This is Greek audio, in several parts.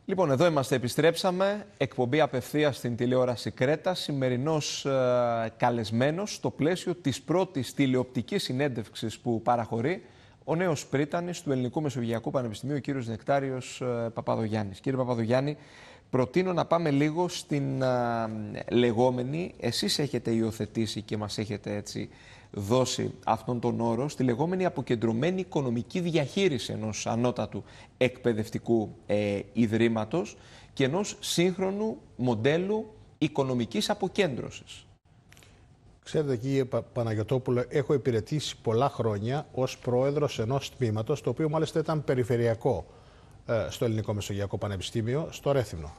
Λοιπόν, εδώ είμαστε, επιστρέψαμε. Εκπομπή απευθείας στην τηλεόραση Κρέτα. Σημερινός καλεσμένος στο πλαίσιο της πρώτης τηλεοπτικής συνέντευξης που παραχωρεί ο νέος πρίτανης του Ελληνικού Μεσογειακού Πανεπιστημίου, ο κύριος Νεκτάριος Παπαδογιάννης. Κύριε Παπαδογιάννη, προτείνω να πάμε λίγο στην λεγόμενη, εσείς έχετε υιοθετήσει και μας έχετε έτσι δώσει αυτόν τον όρο, στη λεγόμενη αποκεντρωμένη οικονομική διαχείριση ενός ανώτατου εκπαιδευτικού ιδρύματος και ενός σύγχρονου μοντέλου οικονομικής αποκέντρωσης. Ξέρετε, κύριε Παναγιωτόπουλο, έχω υπηρετήσει πολλά χρόνια ως πρόεδρος ενός τμήματος, το οποίο μάλιστα ήταν περιφερειακό στο Ελληνικό Μεσογειακό Πανεπιστήμιο, στο Ρέθυμνο.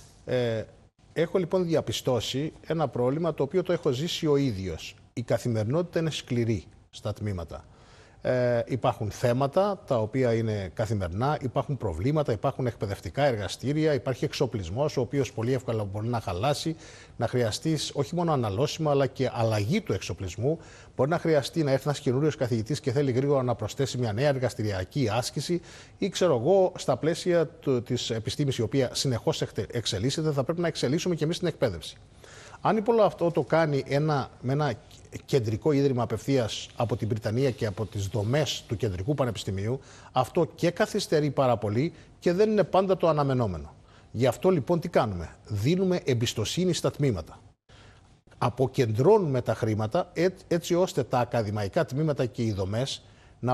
Έχω λοιπόν διαπιστώσει ένα πρόβλημα το οποίο το έχω ζήσει ο ίδιος. Η καθημερινότητα είναι σκληρή στα τμήματα. Υπάρχουν θέματα τα οποία είναι καθημερινά, υπάρχουν προβλήματα, υπάρχουν εκπαιδευτικά εργαστήρια, υπάρχει εξοπλισμός ο οποίος πολύ εύκολα μπορεί να χαλάσει, να χρειαστεί όχι μόνο αναλώσιμα αλλά και αλλαγή του εξοπλισμού. Μπορεί να χρειαστεί να έρθει ένας καινούριος καθηγητής και θέλει γρήγορα να προσθέσει μια νέα εργαστηριακή άσκηση ή ξέρω εγώ, στα πλαίσια της επιστήμης η οποία συνεχώς εξελίσσεται, θα πρέπει να εξελίσσουμε και εμείς την εκπαίδευση. Αν λοιπόν αυτό το κάνει με ένα κεντρικό ίδρυμα απευθείας από την Βρυτανία και από τις δομές του Κεντρικού Πανεπιστημίου, αυτό και καθυστερεί πάρα πολύ και δεν είναι πάντα το αναμενόμενο. Γι' αυτό λοιπόν τι κάνουμε? Δίνουμε εμπιστοσύνη στα τμήματα. Αποκεντρώνουμε τα χρήματα έτσι ώστε τα ακαδημαϊκά τμήματα και οι δομές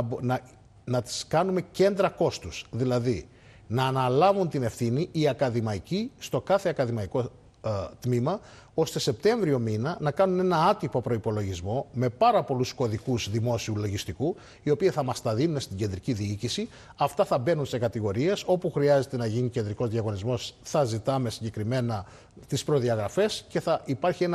να τις κάνουμε κέντρα κόστους. Δηλαδή να αναλάβουν την ευθύνη οι ακαδημαϊκοί στο κάθε ακαδημαϊκό τμήμα, ώστε Σεπτέμβριο μήνα να κάνουν ένα άτυπο προϋπολογισμό με πάρα πολλούς κωδικούς δημόσιου λογιστικού, οι οποίοι θα μας τα δίνουν στην κεντρική διοίκηση. Αυτά θα μπαίνουν σε κατηγορίες. Όπου χρειάζεται να γίνει κεντρικός διαγωνισμός, θα ζητάμε συγκεκριμένα τις προδιαγραφές και θα υπάρχει ένα